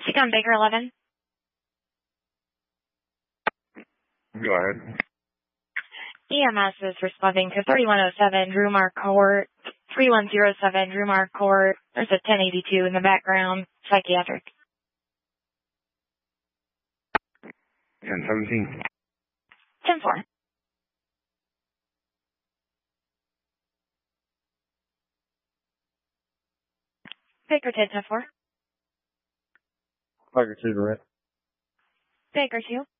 Speak on Baker 11. Go ahead. EMS is responding to 3107 Drumar Court, 3107 Drumar Court. There's a 1082 in the background, psychiatric. 1017. 10-4. Baker 10-4. Baker 2 direct. Baker 2.